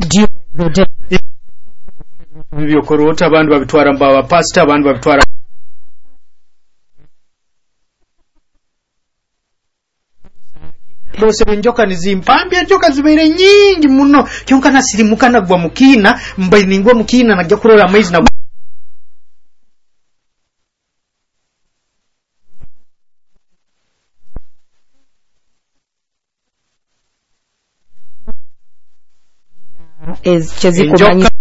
byokorota abandi babitwara mbaba pastor abandi babitwara Rose benjoka nizimpambye enjoka zibere nyingi muno kyonka nasirimuka nagwa mukina mbaye ningwa mukina najja kurora amaizi na is cheziko manyi